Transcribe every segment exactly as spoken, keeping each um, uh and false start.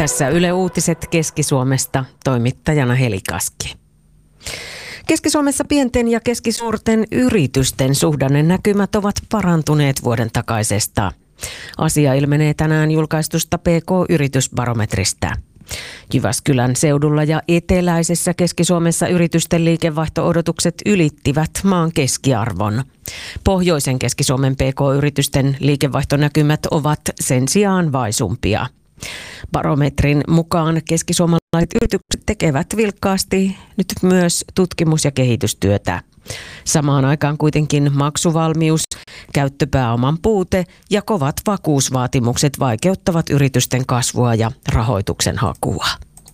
Tässä Yle Uutiset Keski-Suomesta, toimittajana Heli Kaski. Keski-Suomessa pienten ja keskisuurten yritysten suhdannenäkymät ovat parantuneet vuoden takaisesta. Asia ilmenee tänään julkaistusta P K-yritysbarometristä. Jyväskylän seudulla ja eteläisessä Keski-Suomessa yritysten liikevaihto-odotukset ylittivät maan keskiarvon. Pohjoisen Keski-Suomen P K-yritysten liikevaihtonäkymät ovat sen sijaan vaisumpia. Barometrin mukaan keskisuomalaiset yritykset tekevät vilkkaasti nyt myös tutkimus- ja kehitystyötä. Samaan aikaan kuitenkin maksuvalmius, käyttöpääoman puute ja kovat vakuusvaatimukset vaikeuttavat yritysten kasvua ja rahoituksen hakua.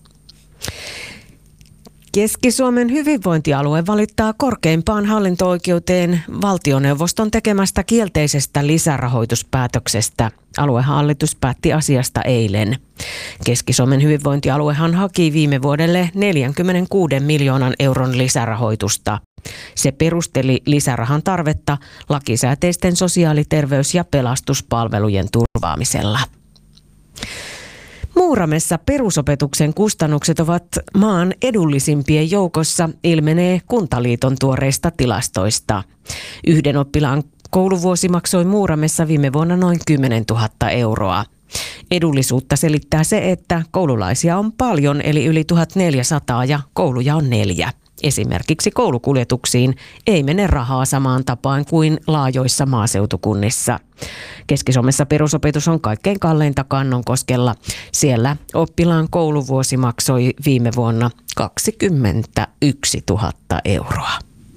Keski-Suomen hyvinvointialue valittaa korkeimpaan hallinto-oikeuteen valtioneuvoston tekemästä kielteisestä lisärahoituspäätöksestä. Aluehallitus päätti asiasta eilen. Keski-Suomen hyvinvointialuehan haki viime vuodelle neljänkymmenenkuuden miljoonan euron lisärahoitusta. Se perusteli lisärahan tarvetta lakisääteisten sosiaali-, terveys- ja pelastuspalvelujen turvaamisella. Muuramessa perusopetuksen kustannukset ovat maan edullisimpien joukossa, ilmenee Kuntaliiton tuoreista tilastoista. Yhden oppilaan kouluvuosi maksoi Muuramessa viime vuonna noin kymmenentuhatta euroa. Edullisuutta selittää se, että koululaisia on paljon, eli yli tuhatneljäsataa, ja kouluja on neljä. Esimerkiksi koulukuljetuksiin ei mene rahaa samaan tapaan kuin laajoissa maaseutukunnissa. Keski-Suomessa perusopetus on kaikkein kalleinta Kannonkoskella. Siellä oppilaan kouluvuosi maksoi viime vuonna kaksikymmentäyksituhatta euroa.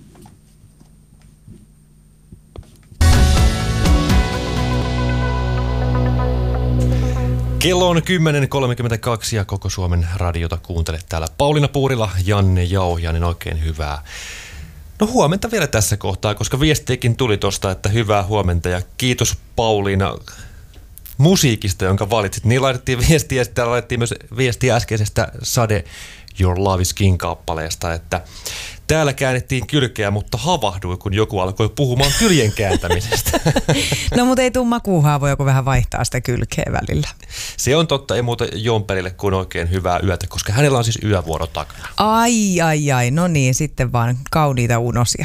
Kello on kymmenen kolmekymmentäkaksi ja Koko Suomen radiota kuuntelet täällä. Pauliina Puurila, Janne Jauhiainen, oikein hyvää. No huomenta vielä tässä kohtaa, koska viestiäkin tuli tosta, että hyvää huomenta ja kiitos Pauliina musiikista, jonka valitsit. Niin laitettiin viestiä ja sitten laitettiin myös viestiä äskeisestä Sade Your Love is King-kappaleesta, että täällä käännettiin kylkeä, mutta havahdui, kun joku alkoi puhumaan kyljen kääntämisestä. No mutta ei tule makuuhaavoja, kun vähän vaihtaa sitä kylkeä välillä. Se on totta, ei muuta Jomperille kuin oikein hyvää yötä, koska hänellä on siis yövuoro takana. Ai, ai, ai, no niin, sitten vaan kauniita unosia.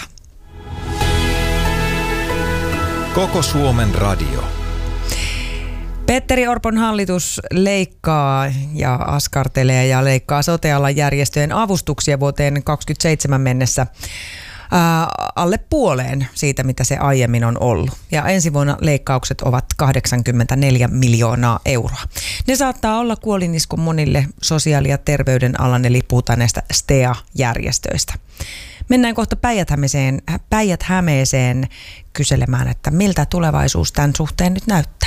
Koko Suomen radio. Petteri Orpon hallitus leikkaa ja askartelee ja leikkaa sote-alan järjestöjen avustuksia vuoteen kaksikymmentäseitsemän mennessä ää, alle puoleen siitä, mitä se aiemmin on ollut. Ja ensi vuonna leikkaukset ovat kahdeksankymmentäneljä miljoonaa euroa. Ne saattaa olla kuolinisku monille sosiaali- ja terveyden alan, eli puhutaan näistä S T E A-järjestöistä. Mennään kohta Päijät-Hämeeseen, Päijät-Hämeeseen kyselemään, että miltä tulevaisuus tämän suhteen nyt näyttää.